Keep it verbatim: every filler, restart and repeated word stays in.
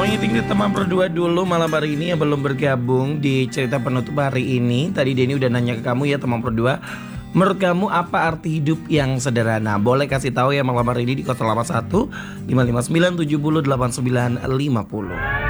Pokoknya tinggal teman berdua dulu malam hari ini yang belum bergabung di cerita penutup hari ini. Tadi Denny udah nanya ke kamu ya teman berdua, menurut kamu apa arti hidup yang sederhana? Boleh kasih tahu ya malam hari ini di nol delapan satu lima lima sembilan tujuh nol delapan sembilan lima nol.